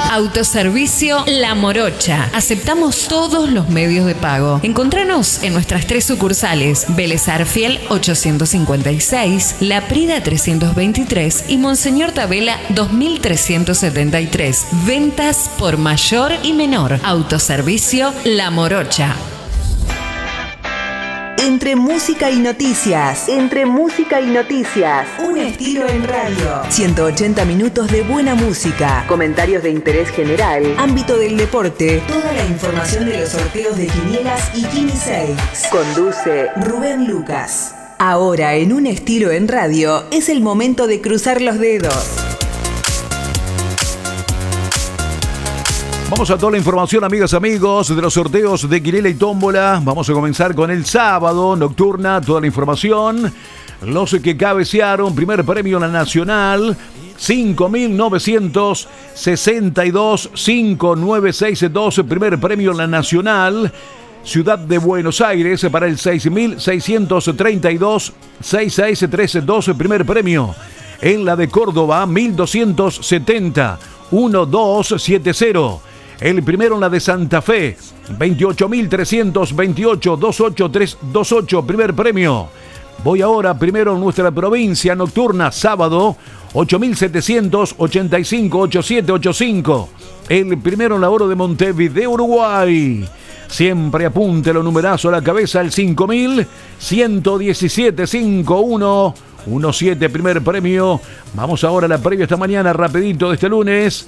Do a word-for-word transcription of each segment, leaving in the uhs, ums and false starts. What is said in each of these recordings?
Autoservicio La Morocha. Aceptamos todos los medios de pago. Encontranos en nuestras tres sucursales: Vélez Arfiel ochocientos cincuenta y seis, La Prida trescientos veintitrés y Monseñor Tabela dos mil trescientos setenta y tres. Ventas por mayor y menor. Autoservicio La Morocha. Entre música y noticias. Entre música y noticias. Un estilo en radio. ciento ochenta minutos de buena música. Comentarios de interés general. Ámbito del deporte. Toda la información de los sorteos de quinielas y Kini seis. Conduce Rubén Lucas. Ahora en Un estilo en radio es el momento de cruzar los dedos. Vamos a toda la información, amigas, amigos, de los sorteos de quiniela y tómbola. Vamos a comenzar con el sábado, nocturna, toda la información. Los que cabecearon, primer premio en la Nacional, cinco mil novecientos sesenta y dos, cinco nueve seis dos, primer premio en la Nacional. Ciudad de Buenos Aires para el seis mil seiscientos treinta y dos, seis seis tres dos, primer premio. En la de Córdoba, mil doscientos setenta, uno dos siete cero. El primero en la de Santa Fe, veintiocho mil trescientos veintiocho, veintiocho tres veintiocho, primer premio. Voy ahora primero en nuestra provincia nocturna, sábado, ocho mil setecientos ochenta y cinco, ochenta y siete ochenta y cinco. El primero en la Oro de Montevideo, Uruguay. Siempre apunte los numerazos a la cabeza, el cinco mil ciento diecisiete, cincuenta y uno diecisiete, primer premio. Vamos ahora a la previa esta mañana, rapidito de este lunes,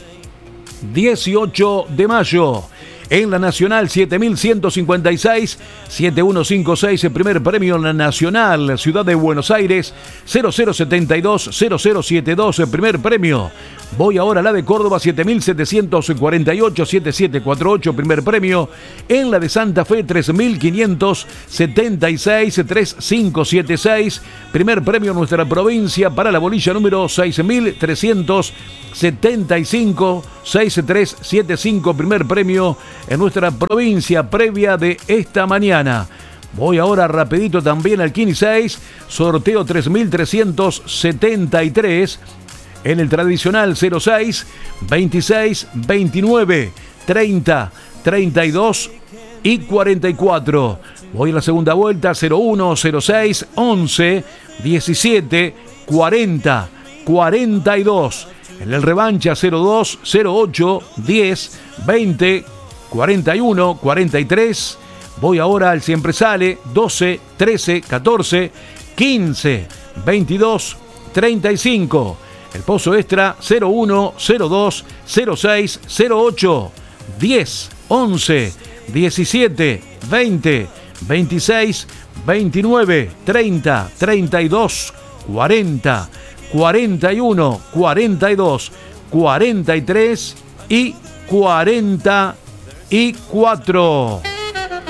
dieciocho de mayo. En la Nacional, siete mil ciento cincuenta y seis, siete mil ciento cincuenta y seis, el primer premio en la Nacional. Ciudad de Buenos Aires, cero cero setenta y dos, cero cero setenta y dos, el primer premio. Voy ahora a la de Córdoba, siete mil setecientos cuarenta y ocho, setenta y siete cuarenta y ocho, primer premio. En la de Santa Fe, tres mil quinientos setenta y seis, treinta y cinco setenta y seis, primer premio en nuestra provincia para la bolilla número seis mil trescientos setenta y cinco, sesenta y tres setenta y cinco, primer premio en nuestra provincia previa de esta mañana. Voy ahora rapidito también al Kini seis, sorteo tres mil trescientos setenta y tres, en el tradicional cero seis, veintiséis, veintinueve, treinta, treinta y dos y cuarenta y cuatro. Voy a la segunda vuelta, cero uno, cero seis, once, diecisiete, cuarenta, cuarenta y dos. En el revancha cero dos, cero ocho, diez, veinte, cuarenta y uno, cuarenta y tres. Voy ahora al siempre sale, doce, trece, catorce, quince, veintidós, treinta y cinco. El pozo extra cero uno, cero dos, cero seis, cero ocho, diez, once, diecisiete, veinte, veintiséis, veintinueve, treinta, treinta y dos, cuarenta, cuarenta y uno, cuarenta y dos, cuarenta y tres y cuarenta y cuatro.